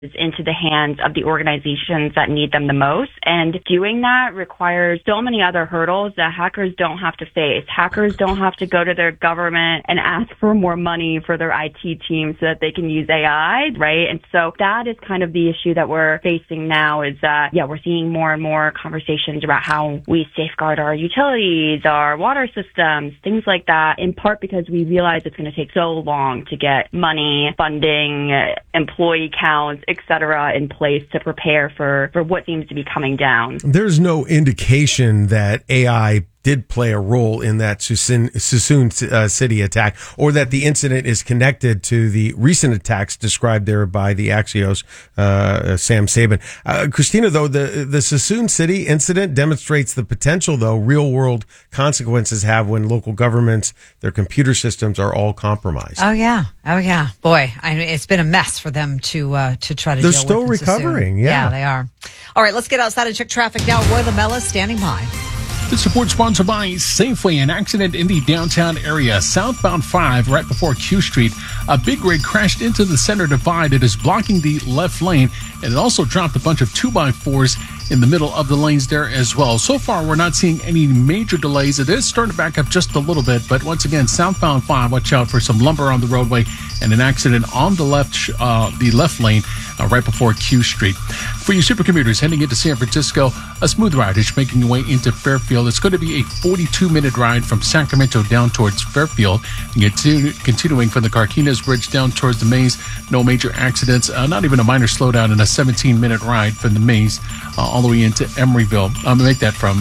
into the hands of the organizations that need them the most. And doing that requires so many other hurdles that hackers don't have to face. Hackers don't have to go to their government and ask for more money for their IT team so that they can use AI, right? And so that is kind of the issue that we're facing now is that, we're seeing more and more conversations about how we safeguard our utilities, our water systems, things like that, in part because we realize it's going to take so long to get money, funding, employee counts, et cetera, in place to prepare for what seems to be coming down. There's no indication that AI did play a role in that Suisun City attack, or that the incident is connected to the recent attacks described there by the Axios, Sam Sabin. Christina, though, the Suisun City incident demonstrates the potential, though, real-world consequences have when local governments, their computer systems are all compromised. Oh, yeah. Boy, it's been a mess for them to try to deal with. They're still recovering, Yeah, they are. All right, let's get outside and check traffic now. Roy Lamella standing by. This report sponsored by Safeway. An accident in the downtown area, southbound 5, right before Q Street. A big rig crashed into the center divide. It is blocking the left lane, and it also dropped a bunch of 2x4s in the middle of the lanes there as well. So far, we're not seeing any major delays. It is starting to back up just a little bit, but once again, southbound 5, watch out for some lumber on the roadway and an accident on the left lane right before Q Street. For you supercommuters heading into San Francisco, a smooth ride is making your way into Fairfield. It's going to be a 42-minute ride from Sacramento down towards Fairfield. Continuing from the Carquinez Bridge down towards the Maze, no major accidents, not even a minor slowdown, in a 17-minute ride from the Maze all the way into Emeryville. I'm going to make that from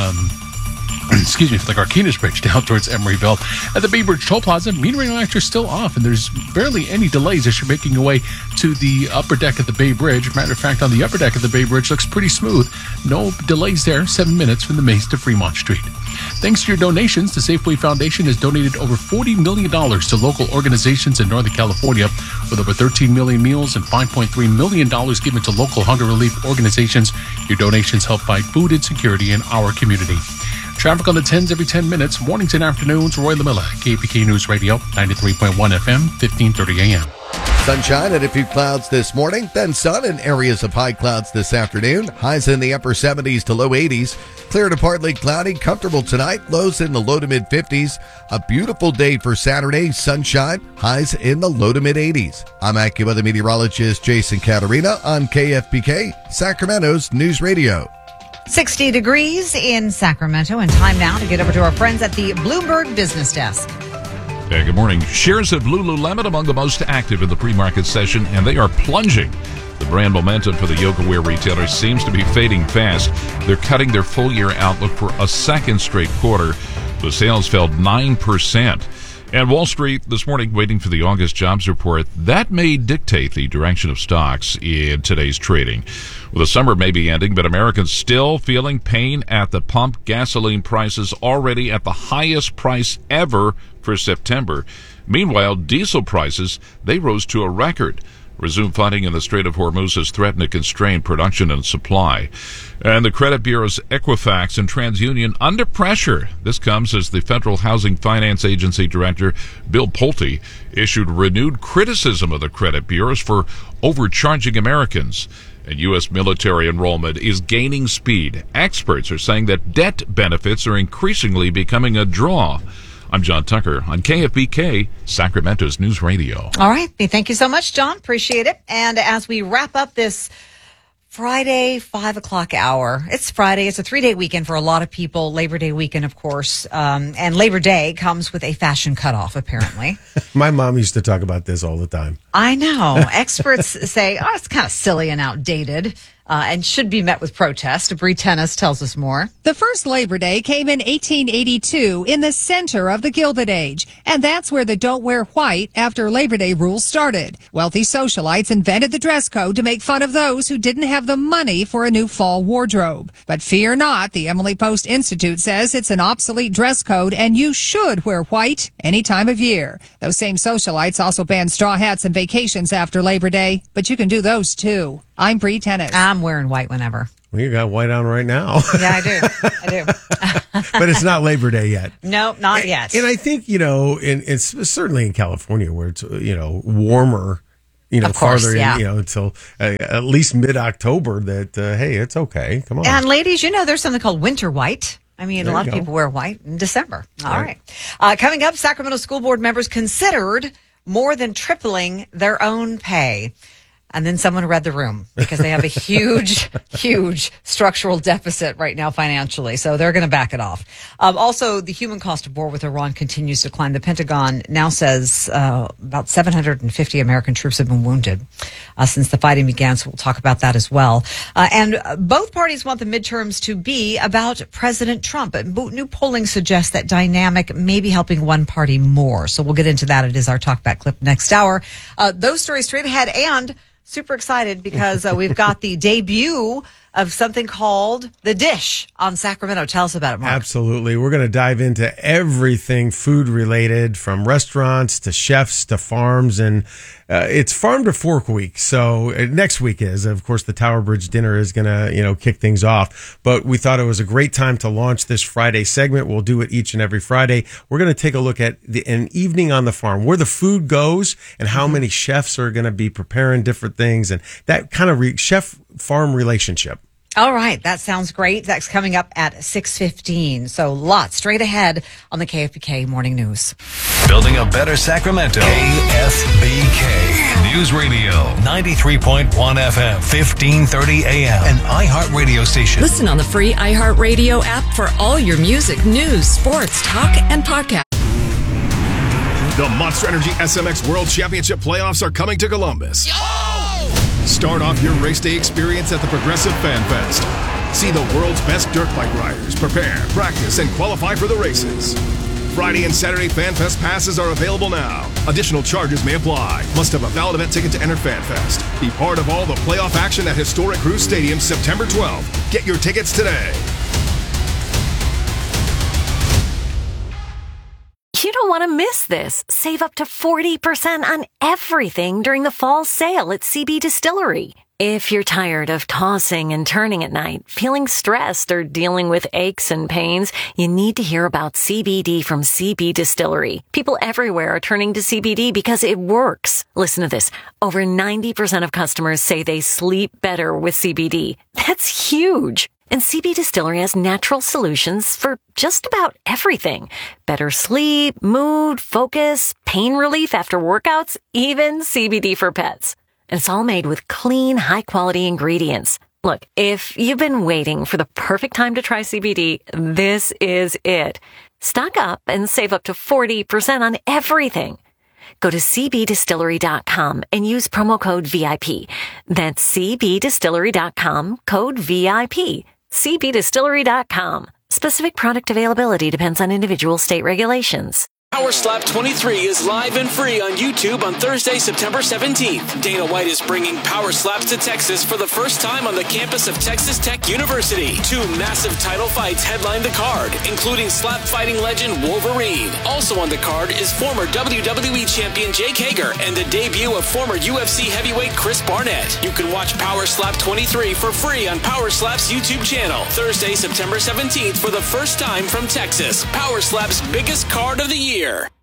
from the Carquinez Bridge down towards Emeryville. At the Bay Bridge Toll Plaza, metering lights are still off, and there's barely any delays as you're making your way to the upper deck of the Bay Bridge. Matter of fact, on the upper deck of the Bay Bridge, looks pretty smooth. No delays there, 7 minutes from the Maze to Fremont Street. Thanks to your donations, the Safeway Foundation has donated over $40 million to local organizations in Northern California, with over 13 million meals and $5.3 million given to local hunger relief organizations. Your donations help fight food insecurity in our community. Traffic on the 10s every 10 minutes, mornings and afternoons. Roy Lamella, KPK News Radio, 93.1 FM, 1530 AM. Sunshine and a few clouds this morning, then sun and areas of high clouds this afternoon. Highs in the upper 70s to low 80s. Clear to partly cloudy, comfortable tonight. Lows in the low to mid 50s. A beautiful day for Saturday. Sunshine, highs in the low to mid 80s. I'm AccuWeather meteorologist Jason Caterina on KFBK, Sacramento's News Radio. 60 degrees in Sacramento, and time now to get over to our friends at the Bloomberg Business Desk. Hey, good morning. Shares of Lululemon among the most active in the pre-market session, and they are plunging. The brand momentum for the yoga wear retailer seems to be fading fast. They're cutting their full-year outlook for a second straight quarter. The sales fell 9%. And Wall Street this morning waiting for the August jobs report. That may dictate the direction of stocks in today's trading. Well, the summer may be ending, but Americans still feeling pain at the pump. Gasoline prices already at the highest price ever for September. Meanwhile, diesel prices, they rose to a record. Resumed fighting in the Strait of Hormuz has threatened to constrain production and supply. And the credit bureaus Equifax and TransUnion under pressure. This comes as the Federal Housing Finance Agency Director, Bill Pulte, issued renewed criticism of the credit bureaus for overcharging Americans. And U.S. military enrollment is gaining speed. Experts are saying that debt benefits are increasingly becoming a draw. I'm John Tucker on KFBK, Sacramento's News Radio. All right. Thank you so much, John. Appreciate it. And as we wrap up this Friday, 5 o'clock hour, it's Friday. It's a 3-day weekend for a lot of people. Labor Day weekend, of course. And Labor Day comes with a fashion cutoff, apparently. My mom used to talk about this all the time. I know. Experts say, it's kind of silly and outdated. And should be met with protest. Bree Tennis tells us more. The first Labor Day came in 1882 in the center of the Gilded Age. And that's where the don't wear white after Labor Day rules started. Wealthy socialites invented the dress code to make fun of those who didn't have the money for a new fall wardrobe. But fear not, the Emily Post Institute says it's an obsolete dress code and you should wear white any time of year. Those same socialites also banned straw hats and vacations after Labor Day, but you can do those too. I'm Bree Tennis. I'm wearing white whenever. Well, you got white on right now. Yeah, I do. But it's not Labor Day yet. No, not yet. And I think, it's certainly in California where it's, warmer Of course, farther yeah. in, until at least mid-October that, hey, it's okay. Come on. And ladies, there's something called winter white. I mean, There a lot you of go. people wear white in December. All right. Coming up, Sacramento School Board members considered more than tripling their own pay. And then someone read the room because they have a huge structural deficit right now financially. So they're going to back it off. Also, the human cost of war with Iran continues to climb. The Pentagon now says about 750 American troops have been wounded since the fighting began. So we'll talk about that as well. And both parties want the midterms to be about President Trump. But new polling suggests that dynamic may be helping one party more. So we'll get into that. It is our talkback clip next hour. Those stories straight ahead, and super excited because we've got the debut of something called The Dish on Sacramento. Tell us about it, Mark. Absolutely. We're going to dive into everything food related, from restaurants to chefs to farms. And it's Farm to Fork Week. So next week is, of course, the Tower Bridge dinner is going to, kick things off. But we thought it was a great time to launch this Friday segment. We'll do it each and every Friday. We're going to take a look at an evening on the farm, where the food goes and how many chefs are going to be preparing different things, and that kind of chef-farm relationship. All right. That sounds great. That's coming up at 6:15. So lots straight ahead on the KFBK Morning News. Building a better Sacramento. KFBK News Radio, 93.1 FM, 1530 AM, an iHeartRadio station. Listen on the free iHeartRadio app for all your music, news, sports, talk, and podcast. The Monster Energy SMX World Championship playoffs are coming to Columbus. Start off your race day experience at the Progressive Fan Fest. See the world's best dirt bike riders prepare, practice, and qualify for the races. Friday and Saturday Fan Fest passes are available now. Additional charges may apply. Must have a valid event ticket to enter Fan Fest. Be part of all the playoff action at Historic Cruise Stadium September 12th. Get your tickets today. You don't want to miss this. Save up to 40% on everything during the fall sale at CB Distillery. If you're tired of tossing and turning at night, feeling stressed, or dealing with aches and pains, you need to hear about CBD from CB Distillery. People everywhere are turning to CBD because it works. Listen to this. Over 90% of customers say they sleep better with CBD. That's huge. And CB Distillery has natural solutions for just about everything. Better sleep, mood, focus, pain relief after workouts, even CBD for pets. And it's all made with clean, high-quality ingredients. Look, if you've been waiting for the perfect time to try CBD, this is it. Stock up and save up to 40% on everything. Go to cbdistillery.com and use promo code VIP. That's cbdistillery.com, code VIP. cbdistillery.com. Specific product availability depends on individual state regulations. Power Slap 23 is live and free on YouTube on Thursday, September 17th. Dana White is bringing Power Slaps to Texas for the first time on the campus of Texas Tech University. 2 massive title fights headline the card, including slap fighting legend Wolverine. Also on the card is former WWE champion Jake Hager and the debut of former UFC heavyweight Chris Barnett. You can watch Power Slap 23 for free on Power Slap's YouTube channel. Thursday, September 17th for the first time from Texas. Power Slap's biggest card of the year.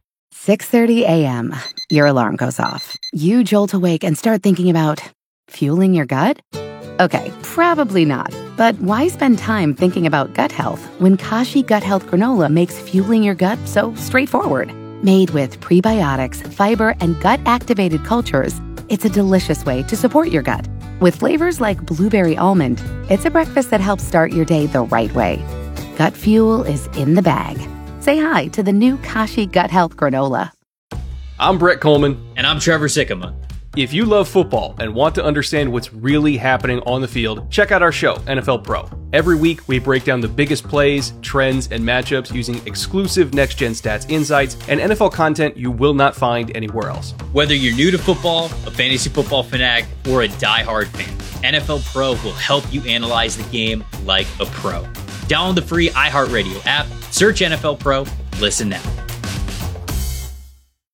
6:30 a.m. Your alarm goes off. You jolt awake and start thinking about fueling your gut? Okay, probably not. But why spend time thinking about gut health when Kashi Gut Health Granola makes fueling your gut so straightforward? Made with prebiotics, fiber, and gut-activated cultures, it's a delicious way to support your gut. With flavors like blueberry almond, it's a breakfast that helps start your day the right way. Gut fuel is in the bag. Say hi to the new Kashi Gut Health Granola. I'm Brett Coleman. And I'm Trevor Sikkema. If you love football and want to understand what's really happening on the field, check out our show, NFL Pro. Every week, we break down the biggest plays, trends, and matchups using exclusive next-gen stats insights and NFL content you will not find anywhere else. Whether you're new to football, a fantasy football fanatic, or a diehard fan, NFL Pro will help you analyze the game like a pro. Download the free iHeartRadio app, search NFL Pro, listen now.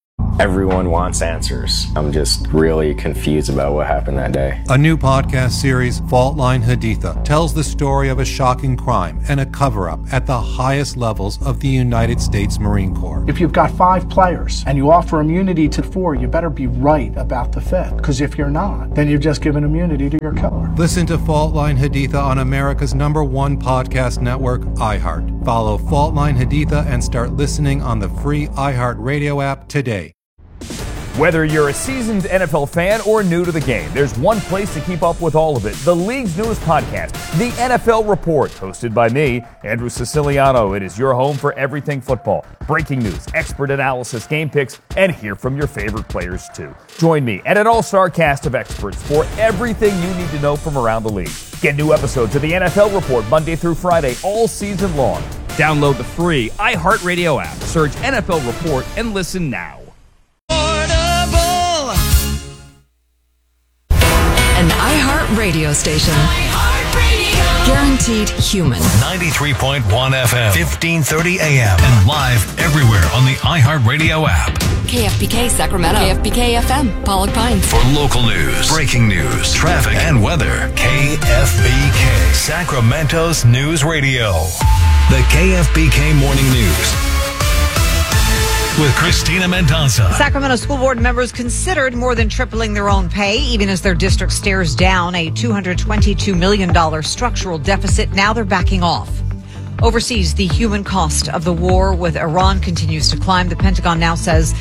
Everyone wants answers. I'm just really confused about what happened that day. A new podcast series, Fault Line Haditha, tells the story of a shocking crime and a cover-up at the highest levels of the United States Marine Corps. If you've got 5 players and you offer immunity to 4, you better be right about the 5th. Because if you're not, then you've just given immunity to your killer. Listen to Fault Line Haditha on America's #1 podcast network, iHeart. Follow Fault Line Haditha and start listening on the free iHeart Radio app today. Whether you're a seasoned NFL fan or new to the game, there's one place to keep up with all of it. The league's newest podcast, The NFL Report, hosted by me, Andrew Siciliano. It is your home for everything football. Breaking news, expert analysis, game picks, and hear from your favorite players too. Join me and an all-star cast of experts for everything you need to know from around the league. Get new episodes of The NFL Report Monday through Friday all season long. Download the free iHeartRadio app. Search NFL Report and listen now. An iHeart radio station. Guaranteed human. 93.1 FM, 1530 AM, and live everywhere on the iHeartRadio app. KFBK Sacramento. KFBK FM, Pollock Pines. For local news, breaking news, traffic, and weather, KFBK, Sacramento's news radio. The KFBK Morning News with Christina Mendoza. Sacramento School Board members considered more than tripling their own pay, even as their district stares down a $222 million structural deficit. Now they're backing off. Overseas, the human cost of the war with Iran continues to climb. The Pentagon now says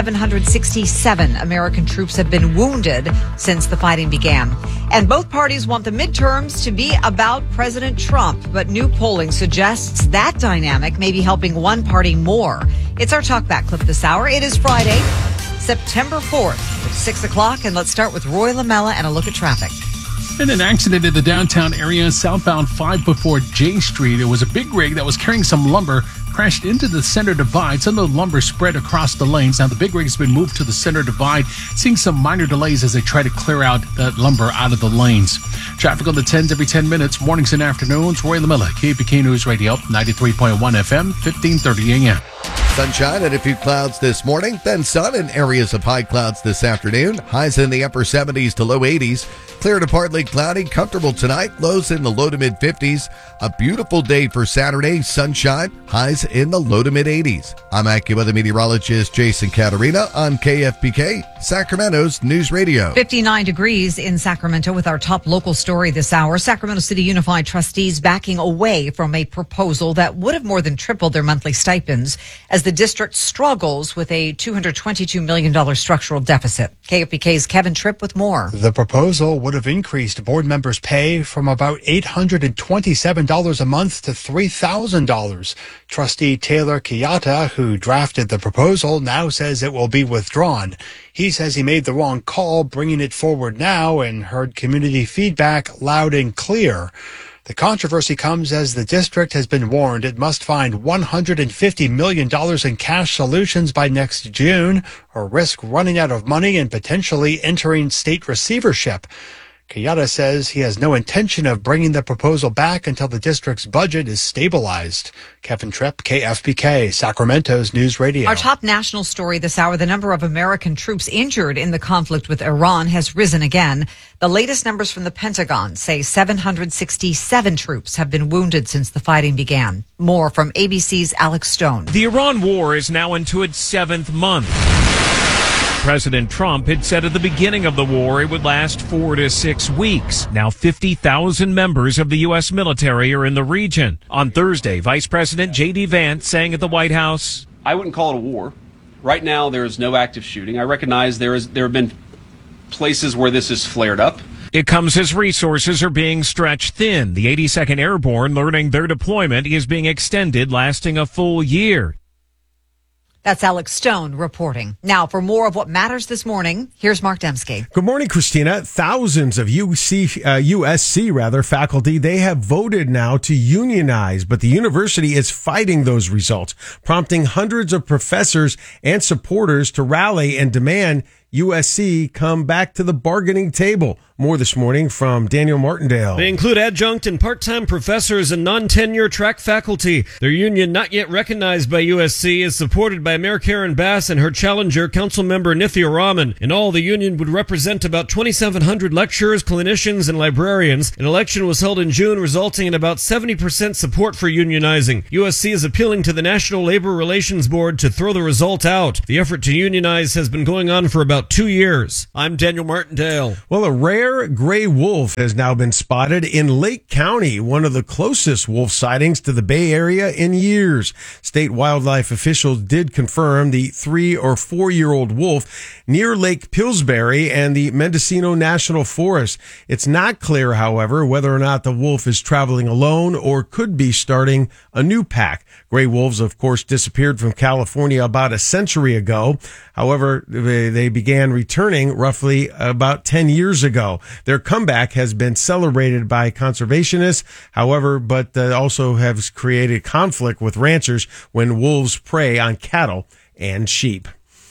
767 American troops have been wounded since the fighting began. And both parties want the midterms to be about President Trump, but new polling suggests that dynamic may be helping one party more. It's our talkback clip this hour. It is Friday, September 4th. It's 6 o'clock, and let's start with Roy Lamella and a look at traffic. In an accident in the downtown area, southbound 5 before J Street, it was a big rig that was carrying some lumber, crashed into the center divide. Some of the lumber spread across the lanes. Now the big rig has been moved to the center divide, seeing some minor delays as they try to clear out that lumber out of the lanes. Traffic on the 10s every 10 minutes, mornings and afternoons. Roy Lamella, KFBK News Radio, 93.1 FM, 1530 AM. Sunshine and a few clouds this morning, then sun and areas of high clouds this afternoon. Highs in the upper 70s to low 80s. Clear to partly cloudy, comfortable tonight. Lows in the low to mid 50s. A beautiful day for Saturday. Sunshine, highs in the low to mid 80s. I'm AccuWeather meteorologist Jason Caterina on KFBK, Sacramento's News Radio. 59 degrees in Sacramento with our top local story this hour. Sacramento City Unified trustees backing away from a proposal that would have more than tripled their monthly stipends as the district struggles with a $222 million structural deficit. KFBK's Kevin Tripp with more. The proposal would have increased board members' pay from about $827 a month to $3,000. Trustee Taylor Kiyata, who drafted the proposal, now says it will be withdrawn. He says he made the wrong call bringing it forward now and heard community feedback loud and clear. The controversy comes as the district has been warned it must find $150 million in cash solutions by next June or risk running out of money and potentially entering state receivership. Kayada says he has no intention of bringing the proposal back until the district's budget is stabilized. Kevin Tripp, KFBK, Sacramento's News Radio. Our top national story this hour, the number of American troops injured in the conflict with Iran has risen again. The latest numbers from the Pentagon say 767 troops have been wounded since the fighting began. More from ABC's Alex Stone. The Iran war is now into its 7th month. President Trump had said at the beginning of the war it would last 4 to 6 weeks. Now 50,000 members of the U.S. military are in the region. On Thursday, Vice President J.D. Vance saying at the White House, I wouldn't call it a war. Right now, there is no active shooting. I recognize there have been places where this has flared up. It comes as resources are being stretched thin. The 82nd Airborne learning their deployment is being extended, lasting a full year. That's Alex Stone reporting. Now, for more of what matters this morning, here's Mark Dembski. Good morning, Christina. Thousands of USC faculty, they have voted now to unionize, but the university is fighting those results, prompting hundreds of professors and supporters to rally and demand USC come back to the bargaining table? More this morning from Daniel Martindale. They include adjunct and part-time professors and non-tenure track faculty. Their union, not yet recognized by USC, is supported by Mayor Karen Bass and her challenger, Councilmember Nithya Raman. In all, the union would represent about 2,700 lecturers, clinicians, and librarians. An election was held in June, resulting in about 70% support for unionizing. USC is appealing to the National Labor Relations Board to throw the result out. The effort to unionize has been going on for about 2 years. I'm Daniel Martindale. Well, a rare gray wolf has now been spotted in Lake County, one of the closest wolf sightings to the Bay Area in years. State wildlife officials did confirm the 3 or 4 year old wolf near Lake Pillsbury and the Mendocino National Forest. It's not clear, however, whether or not the wolf is traveling alone or could be starting a new pack. Gray wolves, of course, disappeared from California about a century ago. However, they began returning roughly about 10 years ago. Their comeback has been celebrated by conservationists, however, but also has created conflict with ranchers when wolves prey on cattle and sheep.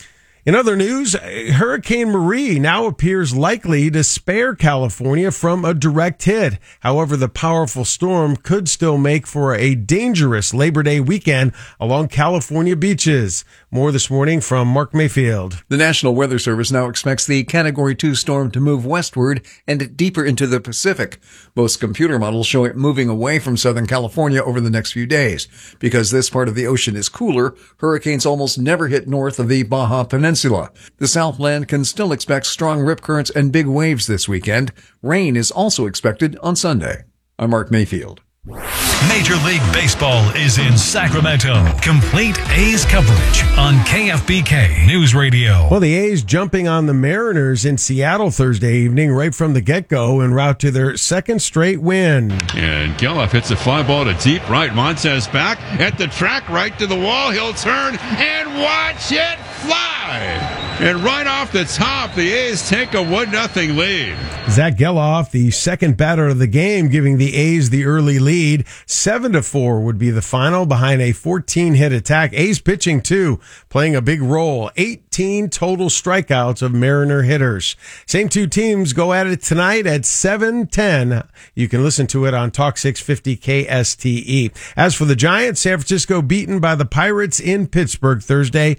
In other news, Hurricane Marie now appears likely to spare California from a direct hit. However, the powerful storm could still make for a dangerous Labor Day weekend along California beaches. More this morning from Mark Mayfield. The National Weather Service now expects the Category 2 storm to move westward and deeper into the Pacific. Most computer models show it moving away from Southern California over the next few days. Because this part of the ocean is cooler, hurricanes almost never hit north of the Baja Peninsula. The Southland can still expect strong rip currents and big waves this weekend. Rain is also expected on Sunday. I'm Mark Mayfield. Major League Baseball is in Sacramento. Complete A's coverage on KFBK News Radio. Well, the A's jumping on the Mariners in Seattle Thursday evening right from the get-go en route to their second straight win. And Geloff hits a fly ball to deep right. Montez back at the track, right to the wall. He'll turn and watch it fly. And right off the top, the A's take a 1-0 lead. Zach Geloff, the second batter of the game, giving the A's the early lead. 7-4 would be the final behind a 14-hit attack. A's pitching, too, playing a big role. 18 total strikeouts of Mariner hitters. Same two teams go at it tonight at 7:10. You can listen to it on Talk 650 KSTE. As for the Giants, San Francisco beaten by the Pirates in Pittsburgh Thursday,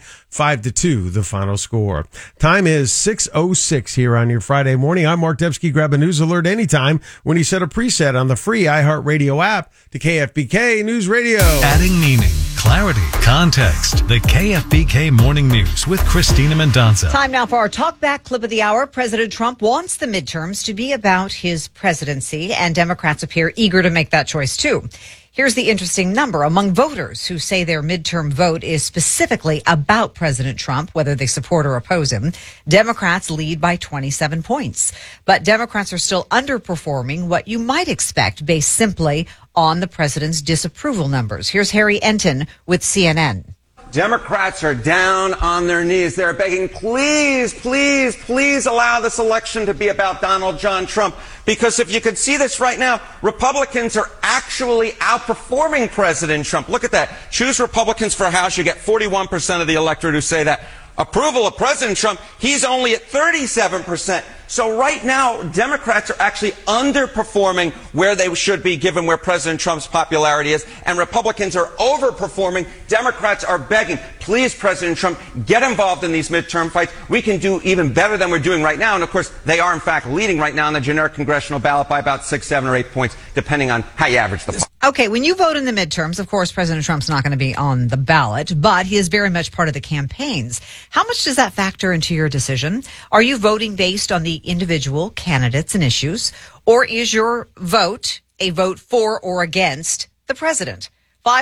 5-2, the final score. Time is 6:06 here on your Friday morning. I'm Mark Debsky. Grab a news alert anytime when you set a preset on the free iHeartRadio app to KFBK News Radio. Adding meaning, clarity, context. The KFBK Morning News with Christina Mendonça. Time now for our Talk Back clip of the hour. President Trump wants the midterms to be about his presidency, and Democrats appear eager to make that choice, too. Here's the interesting number. Among voters who say their midterm vote is specifically about President Trump, whether they support or oppose him, Democrats lead by 27 points. But Democrats are still underperforming what you might expect based simply on the president's disapproval numbers. Here's Harry Enton with CNN. Democrats are down on their knees. They're begging, please, please, please allow this election to be about Donald John Trump. Because if you could see this right now, Republicans are actually outperforming President Trump. Look at that. Choose Republicans for House. You get 41% of the electorate who say that. Approval of President Trump, he's only at 37%. So right now, Democrats are actually underperforming where they should be given where President Trump's popularity is, and Republicans are overperforming. Democrats are begging, please, President Trump, get involved in these midterm fights. We can do even better than we're doing right now. And of course, they are in fact leading right now on the generic congressional ballot by about 6, 7, or 8 points, depending on how you average the. Okay, when you vote in the midterms, of course, President Trump's not going to be on the ballot, but he is very much part of the campaigns. How much does that factor into your decision? Are you voting based on the individual candidates and issues, or is your vote a vote for or against the president?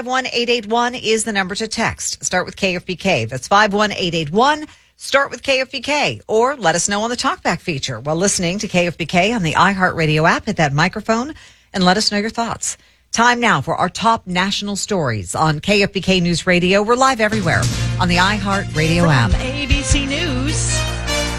51881 is the number to text. Start with KFBK. That's 51881. Start with KFBK, or let us know on the TalkBack feature while listening to KFBK on the iHeartRadio app. Hit that microphone and let us know your thoughts. Time now for our top national stories on KFBK News Radio. We're live everywhere on the iHeartRadio app. From ABC News,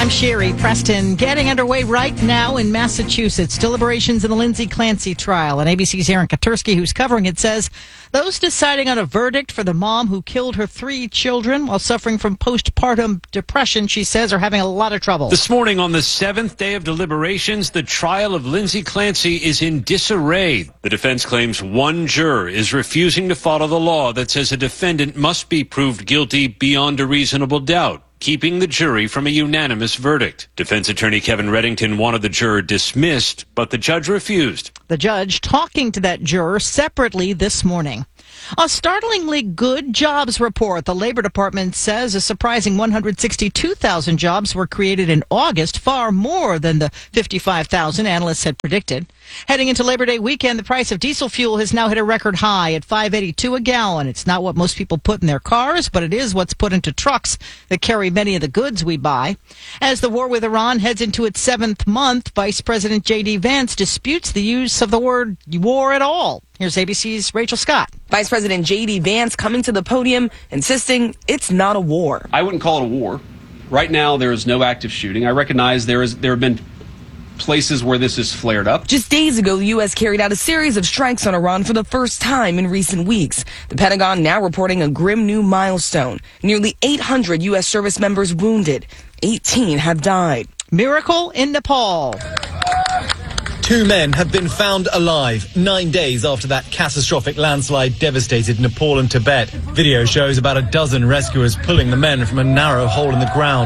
I'm Sherry Preston. Getting underway right now in Massachusetts. Deliberations in the Lindsay Clancy trial. And ABC's Aaron Katursky, who's covering it, says those deciding on a verdict for the mom who killed her 3 children while suffering from postpartum depression, she says, are having a lot of trouble. This morning on the 7th day of deliberations, the trial of Lindsay Clancy is in disarray. The defense claims one juror is refusing to follow the law that says a defendant must be proved guilty beyond a reasonable doubt, keeping the jury from a unanimous verdict. Defense attorney Kevin Reddington wanted the juror dismissed, but the judge refused. The judge talking to that juror separately this morning. A startlingly good jobs report. The Labor Department says a surprising 162,000 jobs were created in August, far more than the 55,000 analysts had predicted. Heading into Labor Day weekend, the price of diesel fuel has now hit a record high at $5.82 a gallon. It's not what most people put in their cars, but it is what's put into trucks that carry many of the goods we buy. As the war with Iran heads into its 7th month, Vice President J.D. Vance disputes the use of the word war at all. Here's ABC's Rachel Scott. Vice President J.D. Vance coming to the podium, insisting it's not a war. I wouldn't call it a war. Right now, there is no active shooting. I recognize there have been places where this has flared up. Just days ago, the U.S. carried out a series of strikes on Iran for the first time in recent weeks. The Pentagon now reporting a grim new milestone. Nearly 800 U.S. service members wounded. 18 have died. Miracle in Nepal. 2 men have been found alive 9 days after that catastrophic landslide devastated Nepal and Tibet. Video shows about a dozen rescuers pulling the men from a narrow hole in the ground.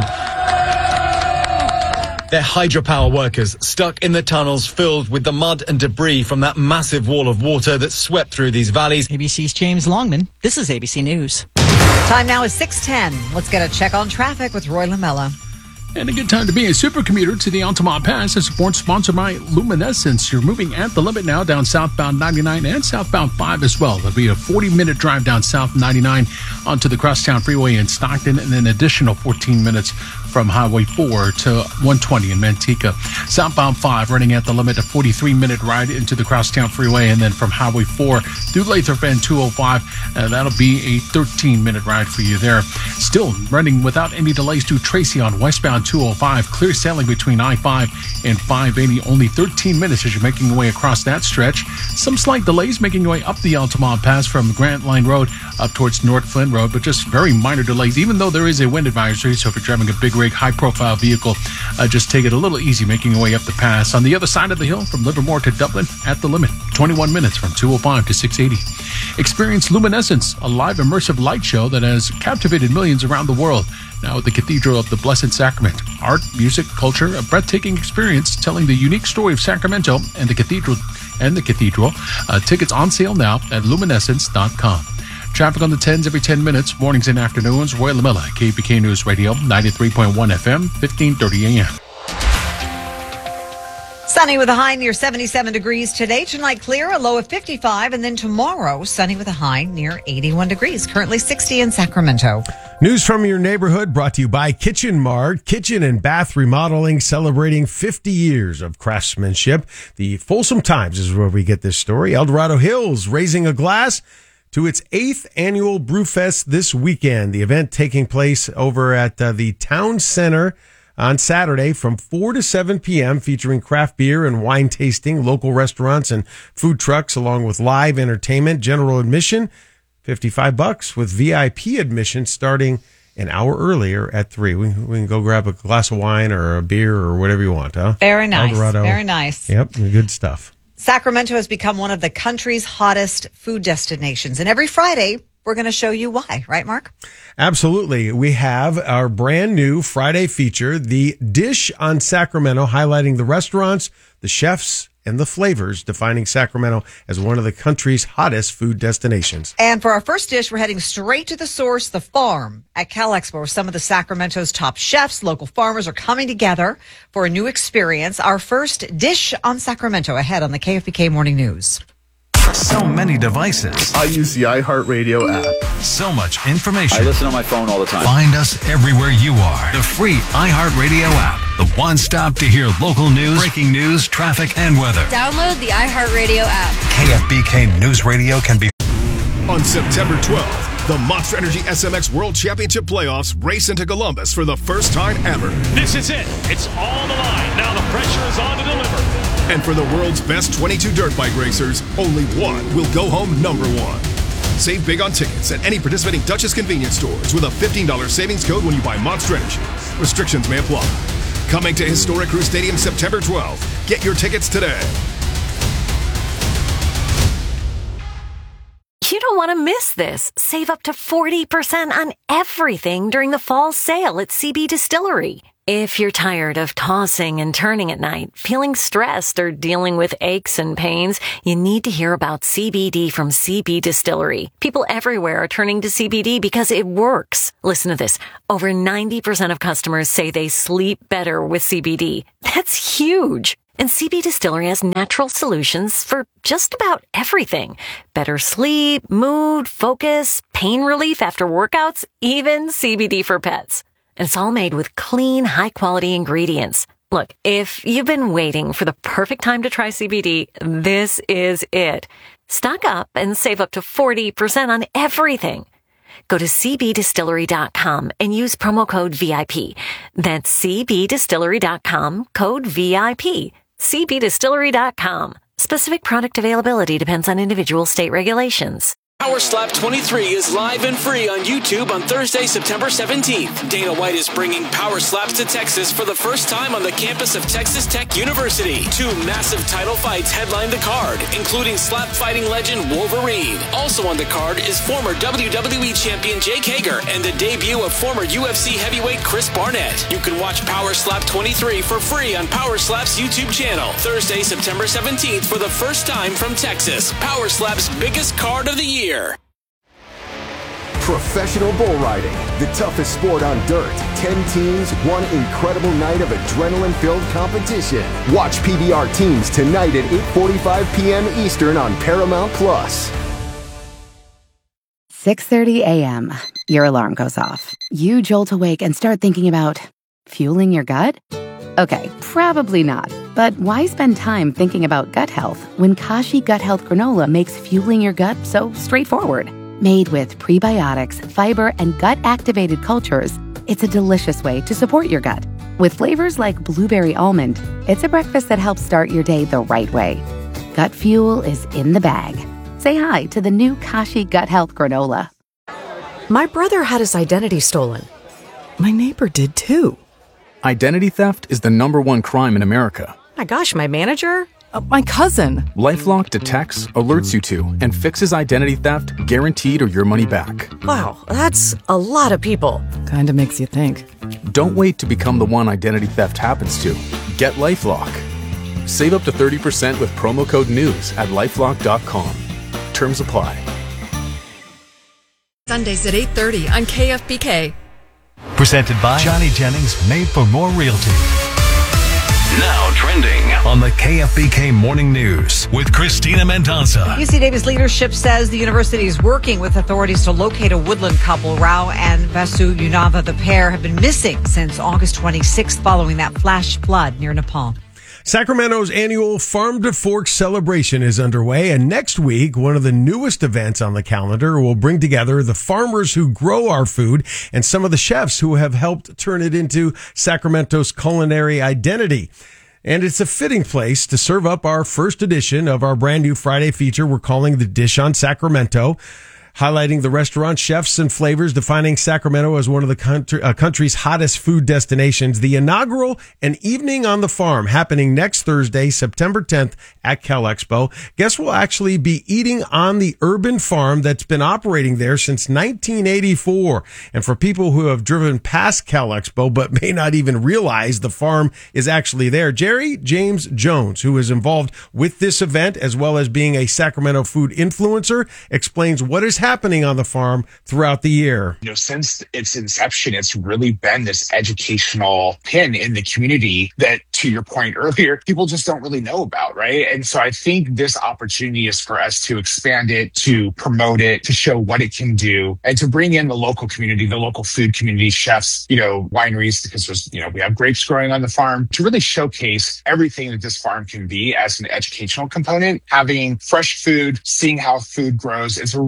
They're hydropower workers stuck in the tunnels filled with the mud and debris from that massive wall of water that swept through these valleys. ABC's James Longman. This is ABC News. Time now is 6:10. Let's get a check on traffic with Roy Lamella. And a good time to be a supercommuter to the Altamont Pass. It's sponsored by Luminescence. You're moving at the limit now down southbound 99 and southbound 5 as well. There'll be a 40-minute drive down south 99 onto the Crosstown Freeway in Stockton, and an additional 14 minutes from Highway 4 to 120 in Manteca. Southbound 5 running at the limit, a 43-minute ride into the Crosstown Freeway, and then from Highway 4 through Lathrop and 205, that'll be a 13-minute ride for you there. Still running without any delays to Tracy on westbound 205. Clear sailing between I-5 and 580. Only 13 minutes as you're making your way across that stretch. Some slight delays making your way up the Altamont Pass from Grant Line Road up towards North Flint Road, but just very minor delays, even though there is a wind advisory. So if you're driving a big rig, high-profile vehicle, just take it a little easy making your way up the pass. On the other side of the hill, from Livermore to Dublin, at the limit, 21 minutes from 205 to 680. Experience Luminescence, a live immersive light show that has captivated millions around the world. Now at the Cathedral of the Blessed Sacrament. Art, music, culture, a breathtaking experience telling the unique story of Sacramento and the cathedral. Tickets on sale now at luminescence.com. Traffic on the 10s every 10 minutes, mornings and afternoons. Roy Lamella, KFBK News Radio, 93.1 FM, 1530 AM. Sunny with a high near 77 degrees today. Tonight clear, a low of 55. And then tomorrow, sunny with a high near 81 degrees. Currently 60 in Sacramento. News from your neighborhood brought to you by Kitchen Mart. Kitchen and bath remodeling celebrating 50 years of craftsmanship. The Folsom Times is where we get this story. El Dorado Hills raising a glass to its 8th annual Brewfest this weekend. The event taking place over at the Town Center on Saturday from 4 to 7 p.m., featuring craft beer and wine tasting, local restaurants and food trucks, along with live entertainment. General admission, $55, with VIP admission starting an hour earlier at 3. We can go grab a glass of wine or a beer or whatever you want, huh? Very nice. Very nice. Yep, good stuff. Sacramento has become one of the country's hottest food destinations. And every Friday, we're going to show you why. Right, Mark? Absolutely. We have our brand new Friday feature, The Dish on Sacramento, highlighting the restaurants, the chefs, and the flavors defining Sacramento as one of the country's hottest food destinations. And for our first dish, we're heading straight to the source, the farm at Cal Expo, where some of the Sacramento's top chefs, local farmers are coming together for a new experience. Our first dish on Sacramento ahead on the KFBK Morning News. So many devices. I use the iHeartRadio app. So much information. I listen on my phone all the time. Find us everywhere you are. The free iHeartRadio app. The one stop to hear local news, breaking news, traffic, and weather. Download the iHeartRadio app. KFBK News Radio can be... On September 12th, The Monster Energy SMX World Championship Playoffs race into Columbus for the first time ever. This is it. It's all the line. Now the pressure is on to deliver. And for the world's best 22 dirt bike racers, only one will go home number one. Save big on tickets at any participating Duchess convenience stores with a $15 savings code when you buy Monster Energy. Restrictions may apply. Coming to Historic Crew Stadium September 12th. Get your tickets today. You don't want to miss this. Save up to 40% on everything during the fall sale at CB Distillery. If you're tired of tossing and turning at night, feeling stressed, or dealing with aches and pains, you need to hear about CBD from CB Distillery. People everywhere are turning to CBD because it works. Listen to this. Over 90% of customers say they sleep better with CBD. That's huge. And CB Distillery has natural solutions for just about everything. Better sleep, mood, focus, pain relief after workouts, even CBD for pets. And it's all made with clean, high-quality ingredients. Look, if you've been waiting for the perfect time to try CBD, this is it. Stock up and save up to 40% on everything. Go to cbdistillery.com and use promo code VIP. That's cbdistillery.com, code VIP. cbdistillery.com. Specific product availability depends on individual state regulations. Power Slap 23 is live and free on YouTube on Thursday, September 17th. Dana White is bringing Power Slaps to Texas for the first time on the campus of Texas Tech University. 2 massive title fights headline the card, including slap fighting legend Wolverine. Also on the card is former WWE champion Jake Hager and the debut of former UFC heavyweight Chris Barnett. You can watch Power Slap 23 for free on Power Slap's YouTube channel. Thursday, September 17th for the first time from Texas. Power Slap's biggest card of the year. Professional bull riding, the toughest sport on dirt. 10 teams, one incredible night of adrenaline-filled competition. Watch PBR Teams tonight at 8:45 p.m. Eastern on Paramount+. 6:30 a.m. Your alarm goes off. You jolt awake and start thinking about fueling your gut? Okay, probably not. But why spend time thinking about gut health when Kashi Gut Health Granola makes fueling your gut so straightforward? Made with prebiotics, fiber, and gut-activated cultures, it's a delicious way to support your gut. With flavors like blueberry almond, it's a breakfast that helps start your day the right way. Gut fuel is in the bag. Say hi to the new Kashi Gut Health Granola. My brother had his identity stolen. My neighbor did too. Identity theft is the #1 crime in America. My gosh, my manager? My cousin. LifeLock detects, alerts you to, and fixes identity theft guaranteed or your money back. Wow, that's a lot of people. Kinda makes you think. Don't wait to become the one identity theft happens to. Get LifeLock. Save up to 30% with promo code NEWS at LifeLock.com. Terms apply. Sundays at 8:30 on KFBK. Presented by Johnny Jennings, Made for More Realty. Now trending on the KFBK Morning News with Christina Mendonça. UC Davis leadership says the university is working with authorities to locate a Woodland couple. Rao and Vasu Yunava, the pair, have been missing since August 26th following that flash flood near Nepal. Sacramento's annual Farm to Fork celebration is underway, and next week, one of the newest events on the calendar will bring together the farmers who grow our food and some of the chefs who have helped turn it into Sacramento's culinary identity. And it's a fitting place to serve up our first edition of our brand new Friday feature we're calling The Dish on Sacramento, highlighting the restaurant chefs and flavors defining Sacramento as one of the country's hottest food destinations. The inaugural An Evening on the Farm happening next Thursday, September 10th at Cal Expo. Guests will actually be eating on the urban farm that's been operating there since 1984. And for people who have driven past Cal Expo but may not even realize the farm is actually there, Jerry James Jones, who is involved with this event as well as being a Sacramento food influencer, explains what is happening on the farm throughout the year. Since its inception, it's really been this educational pin in the community that, to your point earlier, people just don't really know about, right? And so I think this opportunity is for us to expand it, to promote it, to show what it can do, and to bring in the local community, the local food community, chefs, wineries, because there's, we have grapes growing on the farm, to really showcase everything that this farm can be as an educational component. Having fresh food, seeing how food grows, it's a really educational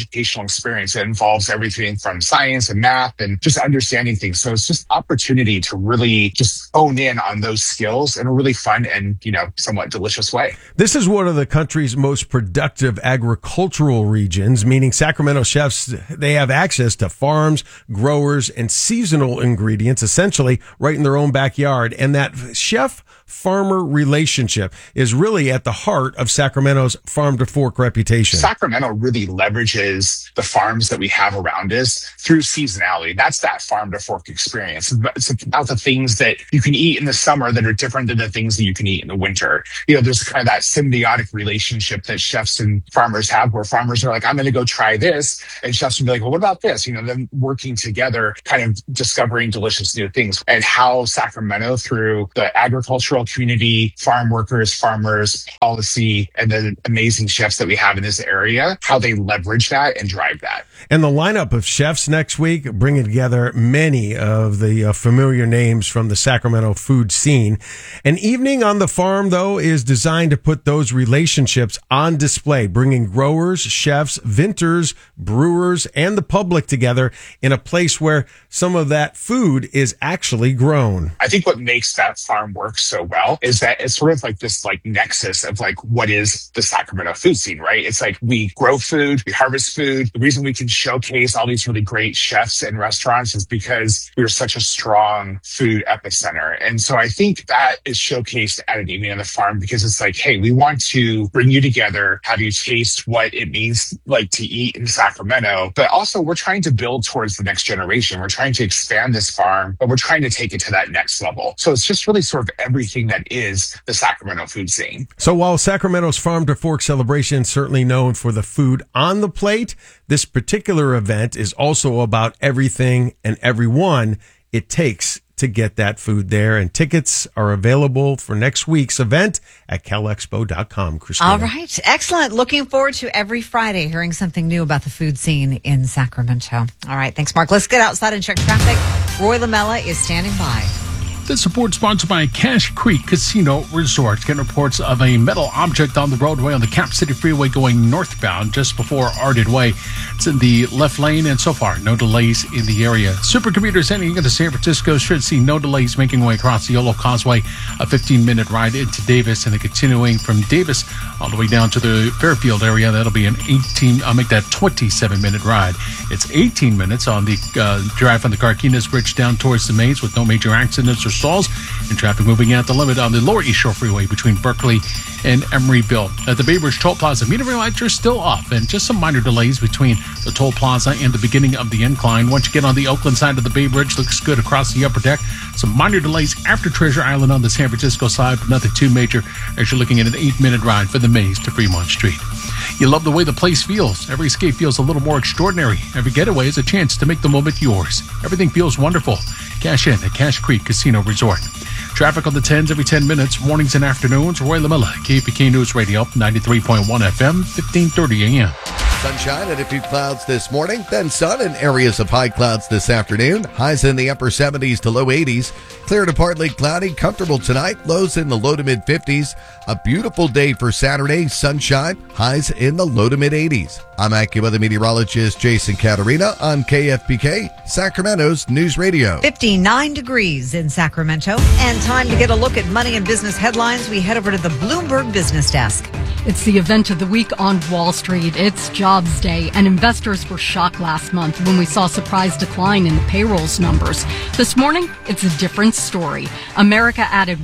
educational experience that involves everything from science and math and just understanding things. So it's just opportunity to really just hone in on those skills in a really fun and, somewhat delicious way. This is one of the country's most productive agricultural regions, meaning Sacramento chefs, they have access to farms, growers, and seasonal ingredients, essentially right in their own backyard. And that chef-farmer relationship is really at the heart of Sacramento's farm to fork reputation. Sacramento really leverages the farms that we have around us through seasonality. That's that farm to fork experience. It's about the things that you can eat in the summer that are different than the things that you can eat in the winter. There's kind of that symbiotic relationship that chefs and farmers have, where farmers are like, I'm going to go try this. And chefs will be like, well, what about this? Them working together, kind of discovering delicious new things. And how Sacramento, through the agricultural community, farm workers, farmers, policy, and the amazing chefs that we have in this area, how they leverage that and drive that. And the lineup of chefs next week, bringing together many of the familiar names from the Sacramento food scene. An evening on the farm, though, is designed to put those relationships on display, bringing growers, chefs, vintners, brewers, and the public together in a place where some of that food is actually grown. I think what makes that farm work so well is that it's sort of like this nexus of what is the Sacramento food scene, right? It's like we grow food, we harvest food. The reason we can showcase all these really great chefs and restaurants is because we're such a strong food epicenter. And so I think that is showcased at an evening on the farm, because it's like, hey, we want to bring you together, have you taste what it means to eat in Sacramento, but also we're trying to build towards the next generation. We're trying to expand this farm, but we're trying to take it to that next level. So it's just really sort of everything that is the Sacramento food scene. So while Sacramento's Farm to Fork celebration is certainly known for the food on the plate, this particular event is also about everything and everyone it takes to get that food there. And tickets are available for next week's event at calexpo.com. Christina. All right. Excellent. Looking forward to every Friday hearing something new about the food scene in Sacramento. All right. Thanks, Mark. Let's get outside and check traffic. Roy Lamella is standing by. This report sponsored by Cache Creek Casino Resort. Getting reports of a metal object on the roadway on the Cap City Freeway going northbound just before Arded Way. It's in the left lane, and so far, no delays in the area. Supercommuters heading into San Francisco should see no delays making way across the Yolo Causeway. A 15-minute ride into Davis, and then continuing from Davis all the way down to the Fairfield area. That'll be I'll make that 27-minute ride. It's 18 minutes on the drive from the Carquinez Bridge down towards the Maze with no major accidents or stalls, and traffic moving at the limit on the Lower East Shore Freeway between Berkeley and Emeryville. At the Bay Bridge Toll Plaza, meter lights are still off, and just some minor delays between the Toll Plaza and the beginning of the incline. Once you get on the Oakland side of the Bay Bridge, looks good across the upper deck. Some minor delays after Treasure Island on the San Francisco side, but nothing too major as you're looking at an 8-minute ride for the Maze to Fremont Street. You love the way the place feels. Every escape feels a little more extraordinary. Every getaway is a chance to make the moment yours. Everything feels wonderful. Cash in at Cache Creek Casino Resort. Traffic on the 10s every 10 minutes, mornings and afternoons. Roy Lamella, KFBK News Radio, 93.1 FM, 1530 AM. Sunshine and a few clouds this morning, then sun and areas of high clouds this afternoon. Highs in the upper 70s to low 80s. Clear to partly cloudy, comfortable tonight. Lows in the low to mid 50s. A beautiful day for Saturday. Sunshine, highs in the low to mid 80s. I'm AccuWeather meteorologist Jason Caterina on KFBK, Sacramento's News Radio. 59 degrees in Sacramento. And time to get a look at money and business headlines. We head over to the Bloomberg Business Desk. It's the event of the week on Wall Street. It's Jobs Day, and investors were shocked last month when we saw a surprise decline in the payrolls numbers. This morning, it's a different story. America added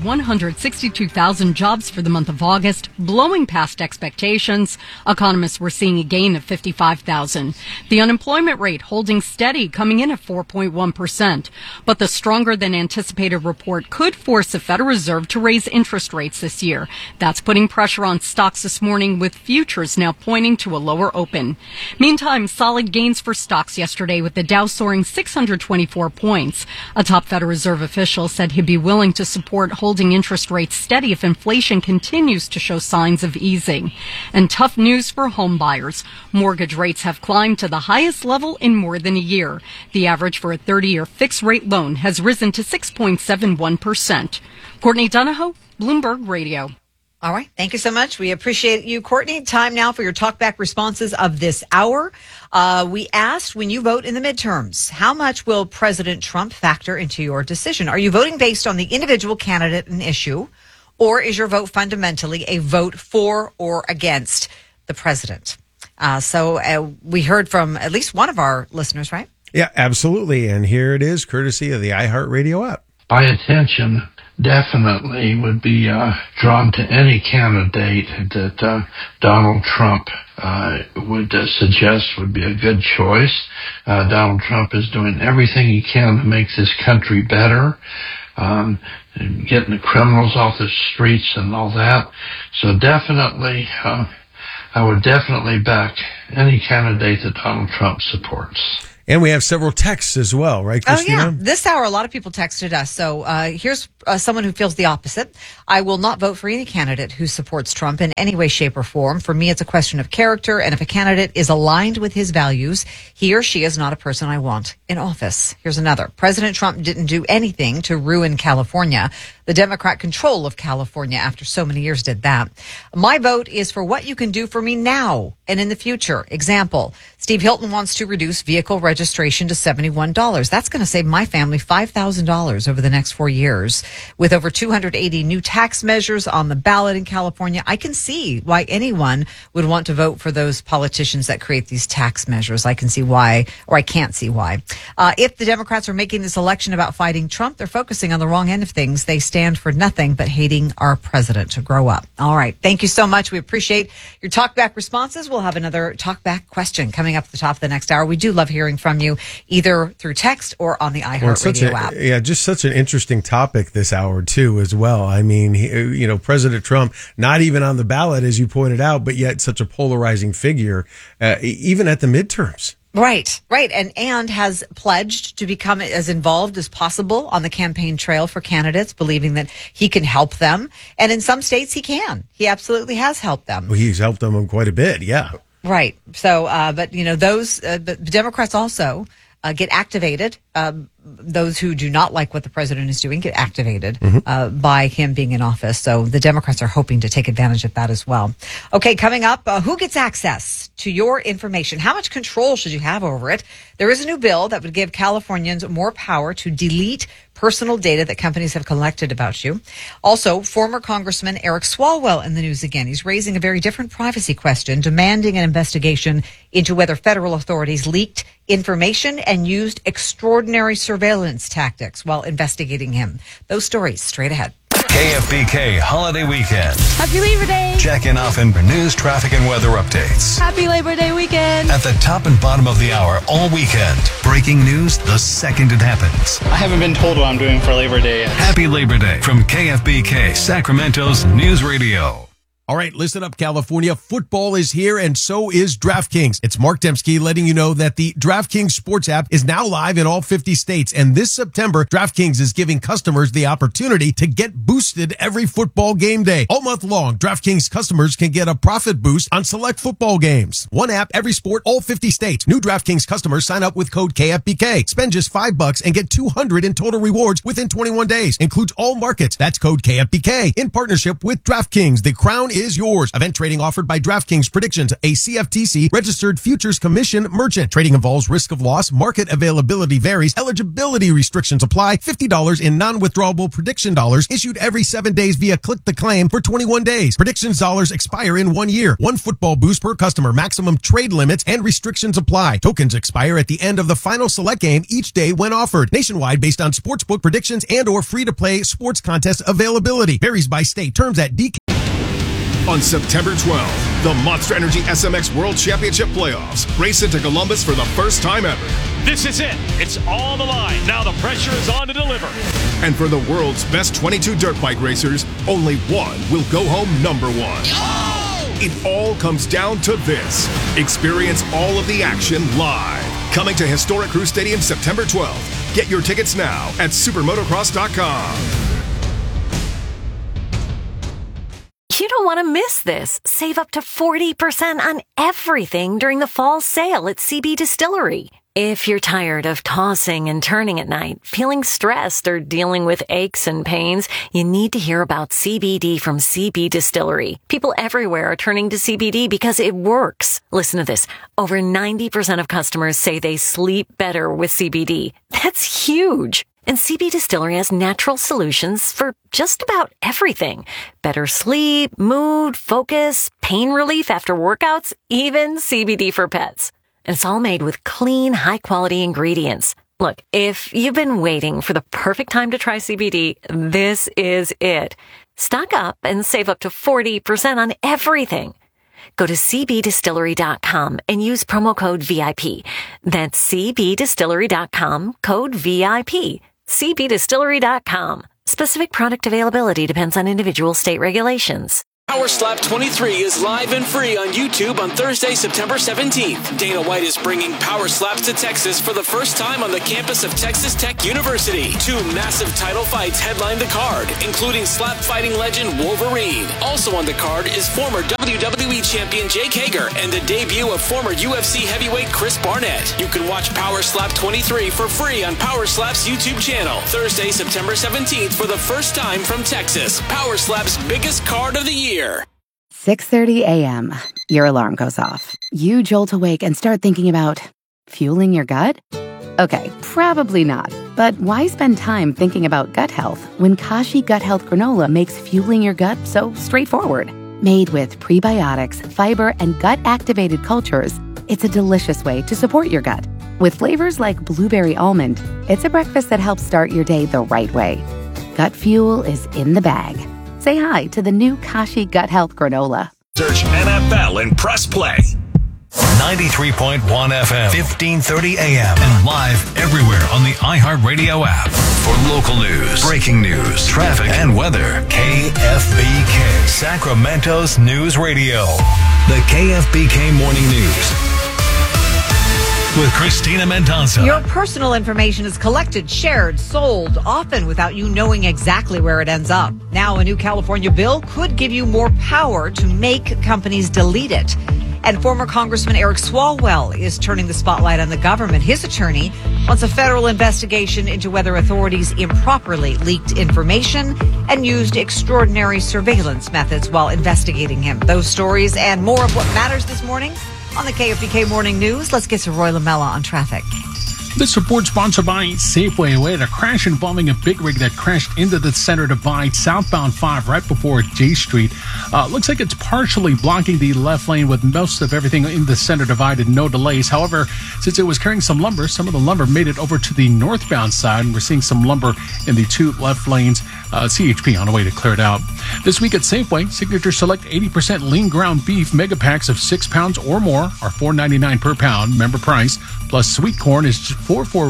162,000 jobs for the month of August, blowing past expectations. Economists were seeing a gain of 55,000. The unemployment rate holding steady, coming in at 4.1%. But the stronger than anticipated report could force the Federal Reserve to raise interest rates this year. That's putting pressure on stocks this morning, with futures now pointing to a lower open. Meantime, solid gains for stocks yesterday, with the Dow soaring 624 points. A top Federal Reserve official said he'd be willing to support holding interest rates steady if inflation continues to show signs of easing. And tough news for home buyers. Mortgage rates have climbed to the highest level in more than a year. The average for a 30-year fixed-rate loan has risen to 6.71%. Courtney Donahoe, Bloomberg Radio. All right. Thank you so much. We appreciate you, Courtney. Time now for your talkback responses of this hour. We asked, when you vote in the midterms, how much will President Trump factor into your decision? Are you voting based on the individual candidate and issue, or is your vote fundamentally a vote for or against the president? So we heard from at least one of our listeners, right? Yeah, absolutely. And here it is, courtesy of the iHeartRadio app. My attention definitely would be drawn to any candidate that Donald Trump would suggest would be a good choice. Donald Trump is doing everything he can to make this country better, getting the criminals off the streets and all that. So definitely, I would definitely back any candidate that Donald Trump supports. And we have several texts as well, right, Christina? Oh, yeah. This hour, a lot of people texted us. So here's someone who feels the opposite. I will not vote for any candidate who supports Trump in any way, shape, or form. For me, it's a question of character. And if a candidate is aligned with his values, he or she is not a person I want in office. Here's another. President Trump didn't do anything to ruin California. The Democrat control of California after so many years did that. My vote is for what you can do for me now and in the future. Example, Steve Hilton wants to reduce vehicle registration to $71. That's going to save my family $5,000 over the next 4 years. With over 280 new tax measures on the ballot in California, I can see why anyone would want to vote for those politicians that create these tax measures. I can see why, or I can't see why. If the Democrats are making this election about fighting Trump, they're focusing on the wrong end of things. They stand for nothing but hating our president. To grow up. All right. Thank you so much. We appreciate your talkback responses. We'll have another talkback question coming up at the top of the next hour. We do love hearing from you either through text or on the iHeartRadio app. Yeah, just such an interesting topic this hour too, as well. I mean, President Trump, not even on the ballot, as you pointed out, but yet such a polarizing figure, even at the midterms. Right. And has pledged to become as involved as possible on the campaign trail for candidates, believing that he can help them. And in some states, he can. He absolutely has helped them. Well, he's helped them quite a bit, yeah. Right. So, but Democrats also get activated. Those who do not like what the president is doing get activated by him being in office. So the Democrats are hoping to take advantage of that as well. Okay, coming up, who gets access to your information? How much control should you have over it? There is a new bill that would give Californians more power to delete personal data that companies have collected about you. Also, former Congressman Eric Swalwell in the news again. He's raising a very different privacy question, demanding an investigation into whether federal authorities leaked information and used extraordinary surveillance tactics while investigating him. Those stories straight ahead. KFBK Holiday Weekend. Happy Labor Day. Checking often for news, traffic, and weather updates. Happy Labor Day weekend. At the top and bottom of the hour all weekend. Breaking news the second it happens. I haven't been told what I'm doing for Labor Day yet. Happy Labor Day from KFBK, Sacramento's News Radio. All right, listen up, California. Football is here, and so is DraftKings. It's Mark Dembski letting you know that the DraftKings Sports app is now live in all 50 states. And this September, DraftKings is giving customers the opportunity to get boosted every football game day. All month long, DraftKings customers can get a profit boost on select football games. One app, every sport, all 50 states. New DraftKings customers sign up with code KFBK. Spend just $5 and get $200 in total rewards within 21 days. Includes all markets. That's code KFBK. In partnership with DraftKings, the crown is yours. Event trading offered by DraftKings Predictions, a CFTC registered futures commission merchant. Trading involves risk of loss. Market availability varies. Eligibility restrictions apply. $50 in non-withdrawable prediction dollars issued every 7 days via click the claim for 21 days. Predictions dollars expire in 1 year. One football boost per customer. Maximum trade limits and restrictions apply. Tokens expire at the end of the final select game each day when offered. Nationwide based on sportsbook predictions and or free-to-play sports contest availability. Varies by state. Terms at DK. On September 12th, the Monster Energy SMX World Championship Playoffs race into Columbus for the first time ever. This is it. It's on the line. Now the pressure is on to deliver. And for the world's best 22 dirt bike racers, only one will go home number one. Oh! It all comes down to this. Experience all of the action live. Coming to Historic Crew Stadium September 12th. Get your tickets now at supermotocross.com. You don't want to miss this. Save up to 40% on everything during the fall sale at CB Distillery. If you're tired of tossing and turning at night, feeling stressed, or dealing with aches and pains, you need to hear about CBD from CB Distillery. People everywhere are turning to CBD because it works. Listen to this. Over 90% of customers say they sleep better with CBD. That's huge. And CB Distillery has natural solutions for just about everything. Better sleep, mood, focus, pain relief after workouts, even CBD for pets. And it's all made with clean, high-quality ingredients. Look, if you've been waiting for the perfect time to try CBD, this is it. Stock up and save up to 40% on everything. Go to cbdistillery.com and use promo code VIP. That's cbdistillery.com, code VIP. cbdistillery.com. Specific product availability depends on individual state regulations. Power Slap 23 is live and free on YouTube on Thursday, September 17th. Dana White is bringing Power Slaps to Texas for the first time on the campus of Texas Tech University. 2 massive title fights headline the card, including slap fighting legend Wolverine. Also on the card is former WWE champion Jake Hager and the debut of former UFC heavyweight Chris Barnett. You can watch Power Slap 23 for free on Power Slap's YouTube channel. Thursday, September 17th for the first time from Texas. Power Slap's biggest card of the year. 6:30 a.m. Your alarm goes off. You jolt awake and start thinking about fueling your gut? Okay, probably not. But why spend time thinking about gut health when Kashi Gut Health Granola makes fueling your gut so straightforward? Made with prebiotics, fiber, and gut-activated cultures, it's a delicious way to support your gut. With flavors like blueberry almond, it's a breakfast that helps start your day the right way. Gut fuel is in the bag. Say hi to the new Kashi Gut Health Granola. Search NFL and press play. 93.1 FM, 1530 AM, and live everywhere on the iHeartRadio app. For local news, breaking news, traffic, and weather, KFBK, Sacramento's news radio. The KFBK Morning News. With Christina Mendoza. Your personal information is collected, shared, sold, often without you knowing exactly where it ends up. Now, a new California bill could give you more power to make companies delete it. And former Congressman Eric Swalwell is turning the spotlight on the government. His attorney wants a federal investigation into whether authorities improperly leaked information and used extraordinary surveillance methods while investigating him. Those stories and more of what matters this morning on the KFBK Morning News. Let's get to Roy Lamella on traffic. This report sponsored by Safeway. We had a crash involving a big rig that crashed into the center divide, southbound 5, right before J Street. Looks like it's partially blocking the left lane with most of everything in the center divide and no delays. However, since it was carrying some lumber, some of the lumber made it over to the northbound side, and we're seeing some lumber in the 2 left lanes. CHP on the way to clear it out. This week at Safeway, Signature Select 80% lean ground beef mega packs of 6 pounds or more are $4.99 per pound, member price, plus sweet corn is $4 for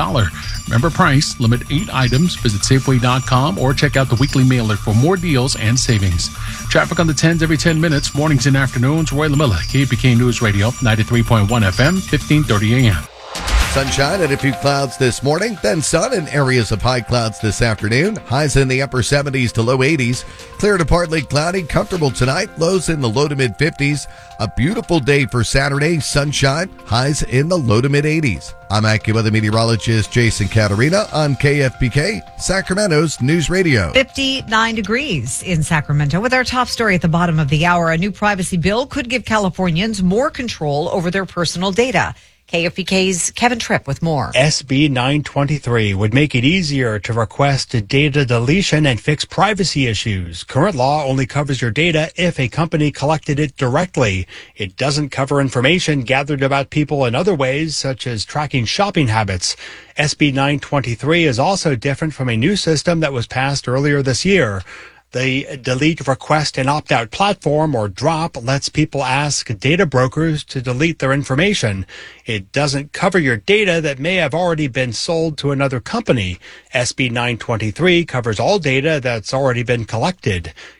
$1. Member price, limit 8 items. Visit Safeway.com or check out the weekly mailer for more deals and savings. Traffic on the 10s every 10 minutes, mornings and afternoons. Roy Lamilla, KFBK News Radio, 93.1 FM, 1530 AM. Sunshine and a few clouds this morning, then sun and areas of high clouds this afternoon. Highs in the upper 70s to low 80s. Clear to partly cloudy, comfortable tonight. Lows in the low to mid 50s. A beautiful day for Saturday. Sunshine, highs in the low to mid 80s. I'm AccuWeather meteorologist Jason Caterina on KFBK, Sacramento's News Radio. 59 degrees in Sacramento. With our top story at the bottom of the hour, a new privacy bill could give Californians more control over their personal data. KFBK's Kevin Tripp with more. SB 923 would make it easier to request data deletion and fix privacy issues. Current law only covers your data if a company collected it directly. It doesn't cover information gathered about people in other ways, such as tracking shopping habits. SB 923 is also different from a new system that was passed earlier this year. The Delete Request and Opt-out platform, or DROP, lets people ask data brokers to delete their information. It doesn't cover your data that may have already been sold to another company. SB 923 covers all data that's already been collected.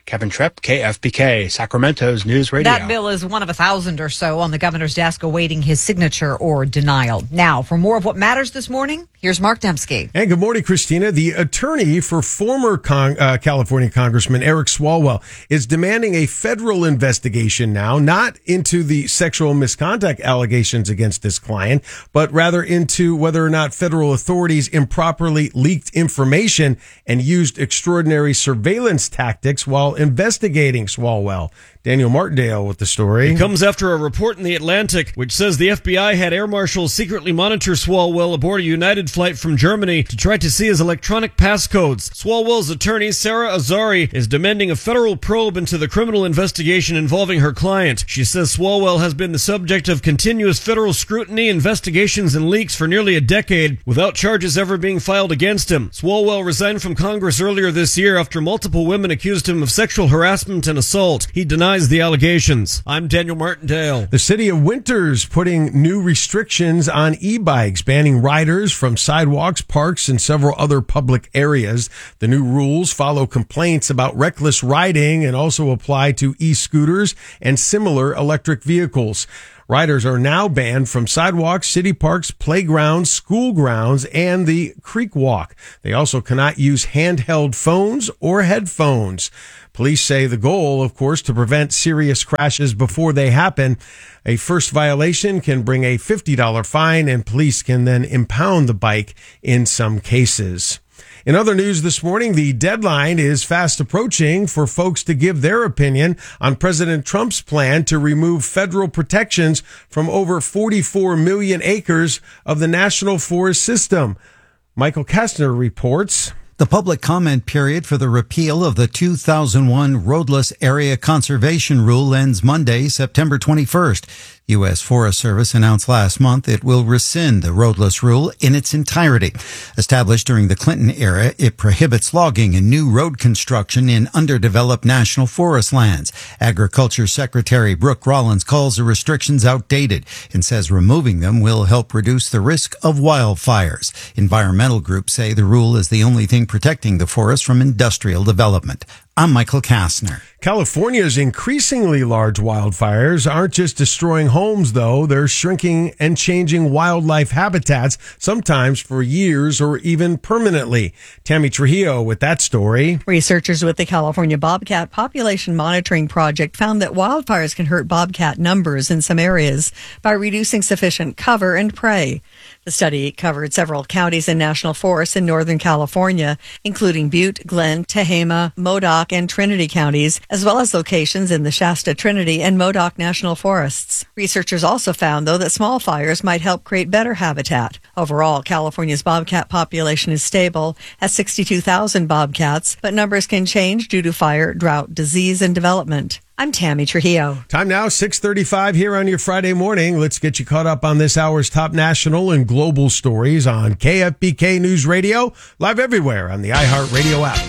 Kevin Tripp, KFBK, Sacramento's News Radio. That bill is one of 1,000 or so on the governor's desk awaiting his signature or denial. Now, for more of what matters this morning, here's Mark Dembski. And good morning, Christina. The attorney for former California Congressman Eric Swalwell is demanding a federal investigation now, not into the sexual misconduct allegations against his client, but rather into whether or not federal authorities improperly leaked information and used extraordinary surveillance tactics while investigating Swalwell. Daniel Martindale with the story. It comes after a report in The Atlantic, which says the FBI had air marshals secretly monitor Swalwell aboard a United flight from Germany to try to see his electronic passcodes. Swalwell's attorney, Sarah Azari, is demanding a federal probe into the criminal investigation involving her client. She says Swalwell has been the subject of continuous federal scrutiny, investigations, and leaks for nearly a decade, without charges ever being filed against him. Swalwell resigned from Congress earlier this year after multiple women accused him of sexual harassment and assault. He denies the allegations. I'm Daniel Martindale. The city of Winters putting new restrictions on e-bikes, banning riders from sidewalks, parks, and several other public areas. The new rules follow complaints about reckless riding and also apply to e-scooters and similar electric vehicles. Riders are now banned from sidewalks, city parks, playgrounds, school grounds, and the creek walk. They also cannot use handheld phones or headphones. Police say the goal, of course, to prevent serious crashes before they happen. A first violation can bring a $50 fine, and police can then impound the bike in some cases. In other news this morning, the deadline is fast approaching for folks to give their opinion on President Trump's plan to remove federal protections from over 44 million acres of the National Forest System. Michael Kastner reports. The public comment period for the repeal of the 2001 Roadless Area Conservation Rule ends Monday, September 21st. U.S. Forest Service announced last month it will rescind the roadless rule in its entirety. Established during the Clinton era, it prohibits logging and new road construction in underdeveloped national forest lands. Agriculture Secretary Brooke Rollins calls the restrictions outdated and says removing them will help reduce the risk of wildfires. Environmental groups say the rule is the only thing protecting the forest from industrial development. I'm Michael Kastner. California's increasingly large wildfires aren't just destroying homes, though. They're shrinking and changing wildlife habitats, sometimes for years or even permanently. Tammy Trujillo with that story. Researchers with the California Bobcat Population Monitoring Project found that wildfires can hurt bobcat numbers in some areas by reducing sufficient cover and prey. The study covered several counties and national forests in Northern California, including Butte, Glenn, Tehama, Modoc, and Trinity counties, as well as locations in the Shasta, Trinity, and Modoc National Forests. Researchers also found, though, that small fires might help create better habitat. Overall, California's bobcat population is stable at 62,000 bobcats, but numbers can change due to fire, drought, disease, and development. I'm Tammy Trujillo. Time now, 6:35 here on your Friday morning. Let's get you caught up on this hour's top national and global stories on KFBK News Radio, live everywhere on the iHeartRadio app.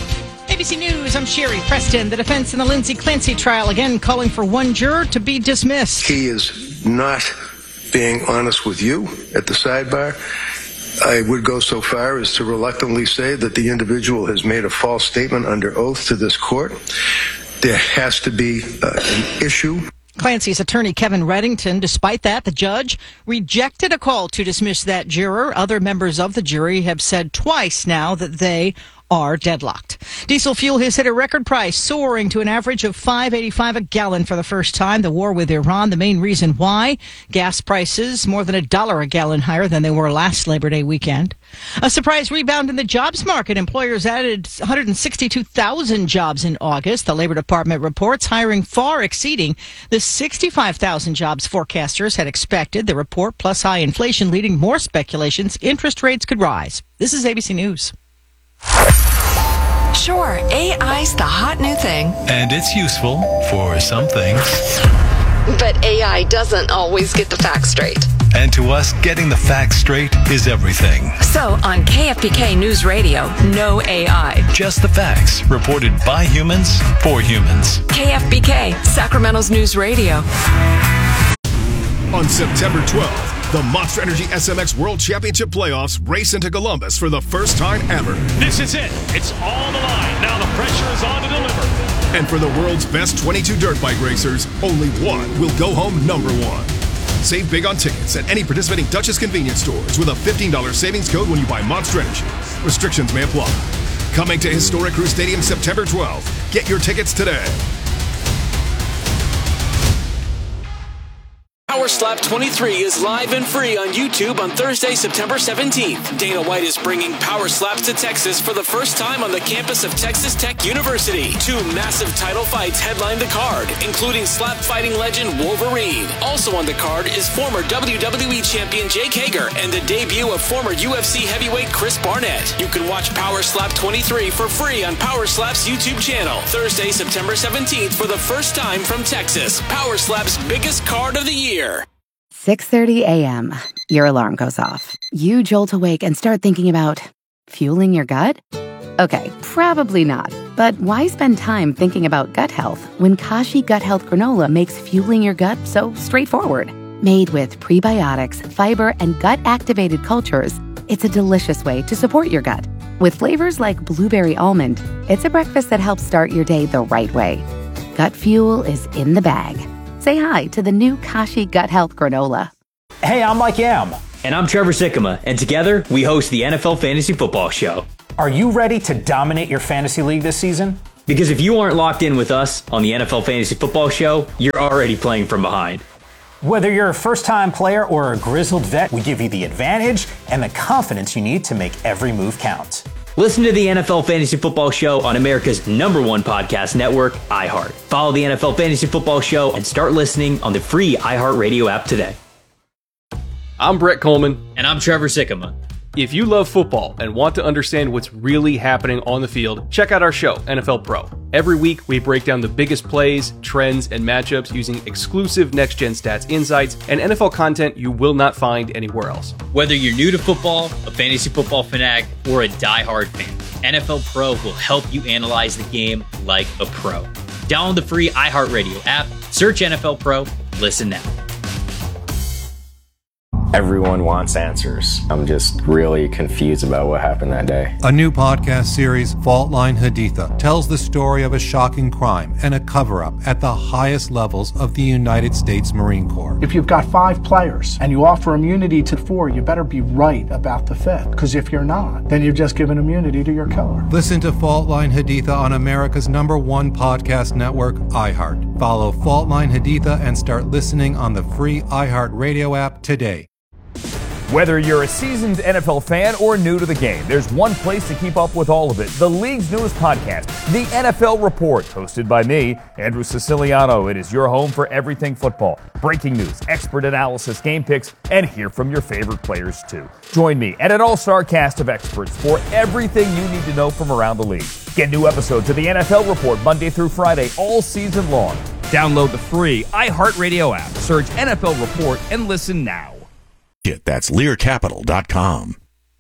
ABC News, I'm Sherry Preston. The defense in the Lindsay Clancy trial again calling for one juror to be dismissed. He is not being honest with you at the sidebar. I would go so far as to reluctantly say that the individual has made a false statement under oath to this court. There has to be an issue. Clancy's attorney, Kevin Reddington. Despite that, the judge rejected a call to dismiss that juror. Other members of the jury have said twice now that they are deadlocked. Diesel fuel has hit a record price, soaring to an average of $5.85 a gallon for the first time. The war with Iran, the main reason why. Gas prices more than $1 a gallon higher than they were last Labor Day weekend. A surprise rebound in the jobs market. Employers added 162,000 jobs in August. The Labor Department reports hiring far exceeding the 65,000 jobs forecasters had expected. The report, plus high inflation, leading more speculations interest rates could rise. This is ABC News. Sure, AI's the hot new thing. And it's useful for some things. But AI doesn't always get the facts straight. And to us, getting the facts straight is everything. So on KFBK News Radio, no AI. Just the facts, reported by humans, for humans. KFBK, Sacramento's News Radio. On September 12th, the Monster Energy SMX World Championship Playoffs race into Columbus for the first time ever. This is it. It's all on the line. Now the pressure is on to deliver. And for the world's best 22 dirt bike racers, only one will go home number one. Save big on tickets at any participating Dutchess convenience stores with a $15 savings code when you buy Monster Energy. Restrictions may apply. Coming to Historic Crew Stadium September 12th. Get your tickets today. Power Slap 23 is live and free on YouTube on Thursday, September 17th. Dana White is bringing Power Slaps to Texas for the first time on the campus of Texas Tech University. 2 massive title fights headline the card, including slap fighting legend Wolverine. Also on the card is former WWE champion Jake Hager and the debut of former UFC heavyweight Chris Barnett. You can watch Power Slap 23 for free on Power Slap's YouTube channel. Thursday, September 17th for the first time from Texas. Power Slap's biggest card of the year. 6:30 a.m. Your alarm goes off. You jolt awake and start thinking about fueling your gut? Okay, probably not. But why spend time thinking about gut health when Kashi Gut Health Granola makes fueling your gut so straightforward? Made with prebiotics, fiber, and gut-activated cultures, it's a delicious way to support your gut. With flavors like blueberry almond, it's a breakfast that helps start your day the right way. Gut fuel is in the bag. Say hi to the new Kashi Gut Health Granola. Hey, I'm Mike Yam. And I'm Trevor Sikkema. And together, we host the NFL Fantasy Football Show. Are you ready to dominate your fantasy league this season? Because if you aren't locked in with us on the NFL Fantasy Football Show, you're already playing from behind. Whether you're a first-time player or a grizzled vet, we give you the advantage and the confidence you need to make every move count. Listen to the NFL Fantasy Football Show on America's #1 podcast network, iHeart. Follow the NFL Fantasy Football Show and start listening on the free iHeartRadio app today. I'm Brett Coleman. And I'm Trevor Sikkema. If you love football and want to understand what's really happening on the field, check out our show, NFL Pro. Every week, we break down the biggest plays, trends, and matchups using exclusive next-gen stats insights and NFL content you will not find anywhere else. Whether you're new to football, a fantasy football fanatic, or a diehard fan, NFL Pro will help you analyze the game like a pro. Download the free iHeartRadio app, search NFL Pro, listen now. Everyone wants answers. I'm just really confused about what happened that day. A new podcast series, Fault Line Haditha, tells the story of a shocking crime and a cover-up at the highest levels of the United States Marine Corps. If you've got 5 players and you offer immunity to 4, you better be right about the 5th. Because if you're not, then you've just given immunity to your killer. Listen to Fault Line Haditha on America's #1 podcast network, iHeart. Follow Fault Line Haditha and start listening on the free iHeartRadio app today. Whether you're a seasoned NFL fan or new to the game, there's one place to keep up with all of it. The league's newest podcast, The NFL Report, hosted by me, Andrew Siciliano. It is your home for everything football. Breaking news, expert analysis, game picks, and hear from your favorite players too. Join me and an all-star cast of experts for everything you need to know from around the league. Get new episodes of The NFL Report Monday through Friday all season long. Download the free iHeartRadio app. Search NFL Report and listen now. That's LearCapital.com.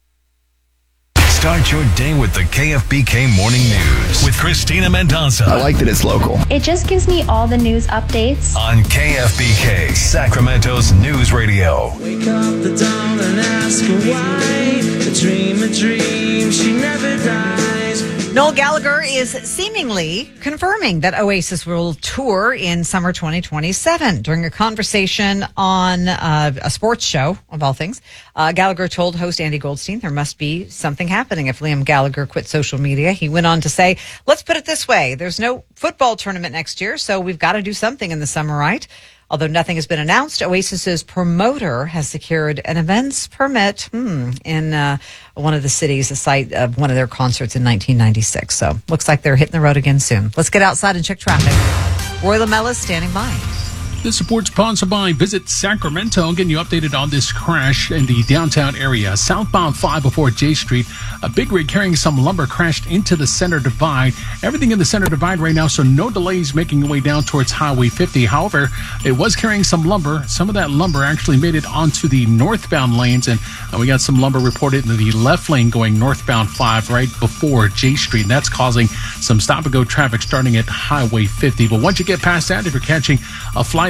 Start your day with the KFBK Morning News with Christina Mendoza. I like that it's local. It just gives me all the news updates. On KFBK, Sacramento's news radio. Wake up the dawn and ask her why. A dream, she never dies. Noel Gallagher is seemingly confirming that Oasis will tour in summer 2027. During a conversation on a sports show, of all things, Gallagher told host Andy Goldstein there must be something happening if Liam Gallagher quit social media. He went on to say, let's put it this way. There's no football tournament next year, so we've got to do something in the summer, right? Although nothing has been announced, Oasis's promoter has secured an events permit in one of the cities, the site of one of their concerts in 1996. So looks like they're hitting the road again soon. Let's get outside and check traffic. Roy Lamella standing by. This report's sponsored by Visit Sacramento, getting you updated on this crash in the downtown area. Southbound 5 before J Street, a big rig carrying some lumber crashed into the center divide. Everything in the center divide right now, so no delays making your way down towards Highway 50. However, it was carrying some lumber. Some of that lumber actually made it onto the northbound lanes, and we got some lumber reported in the left lane going northbound 5 right before J Street. And that's causing some stop-and-go traffic starting at Highway 50. But once you get past that, if you're catching a flight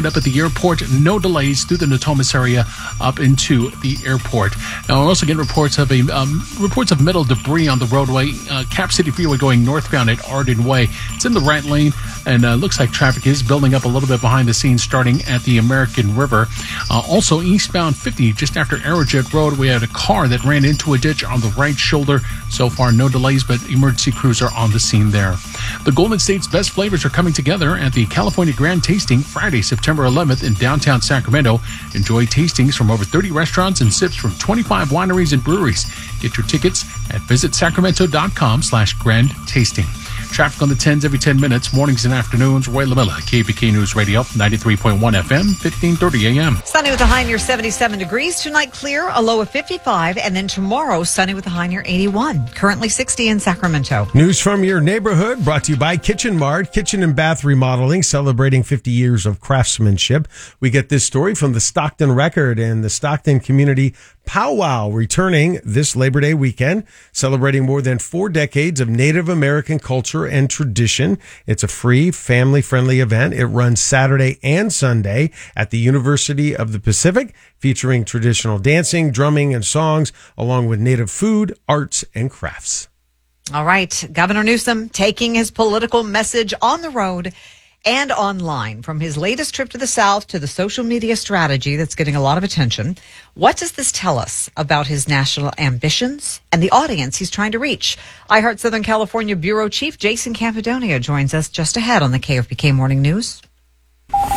lined up at the airport. No delays through the Natomas area up into the airport. Now, we're also getting reports of metal debris on the roadway. Cap City Freeway going northbound at Arden Way. It's in the right lane, and looks like traffic is building up a little bit behind the scenes, starting at the American River. Also, eastbound 50, just after Aerojet Road, we had a car that ran into a ditch on the right shoulder. So far, no delays, but emergency crews are on the scene there. The Golden State's best flavors are coming together at the California Grand Tasting Friday, September 11th in downtown Sacramento. Enjoy tastings from over 30 restaurants and sips from 25 wineries and breweries. Get your tickets at visitsacramento.com/grand tasting. Traffic on the 10s every 10 minutes, mornings and afternoons. Roy Lamella, KFBK News Radio, 93.1 FM, 1530 AM. Sunny with a high near 77 degrees. Tonight clear, a low of 55. And then tomorrow, sunny with a high near 81. Currently 60 in Sacramento. News from your neighborhood brought to you by Kitchen Mart, kitchen and bath remodeling, celebrating 50 years of craftsmanship. We get this story from the Stockton Record and the Stockton Community Powwow returning this Labor Day weekend, celebrating more than 4 decades of Native American culture and tradition. It's a free, family-friendly event. It runs Saturday and Sunday at the University of the Pacific, featuring traditional dancing, drumming, and songs, along with Native food, arts, and crafts. All right. Governor Newsom taking his political message on the road and online, from his latest trip to the South to the social media strategy that's getting a lot of attention. What does this tell us about his national ambitions and the audience he's trying to reach? iHeart Southern California Bureau Chief Jason Campidonia joins us just ahead on the KFBK Morning News.